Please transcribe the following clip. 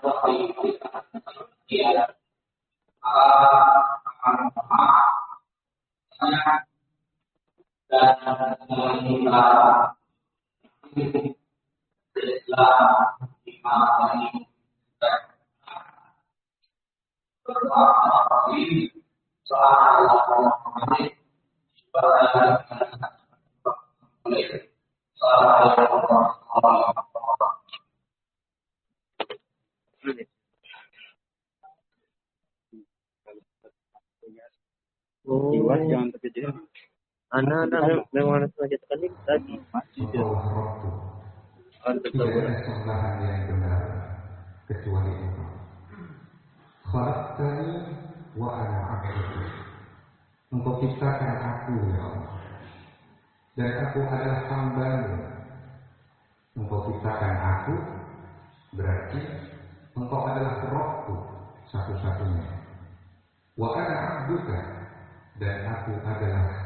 Jiwa jangan terkejut. Anak-anak memang sengaja sekali tadi. Tidak ada sembahan yang benar kecuali Allah. Khalaqtani wa ana 'abduka. Engkau ciptakan aku ya Allah, dan aku adalah hamba-Mu. Engkau ciptakan aku, berarti engkau adalah Rabbku satu-satunya. Wa ana 'abduka, dan aku adalah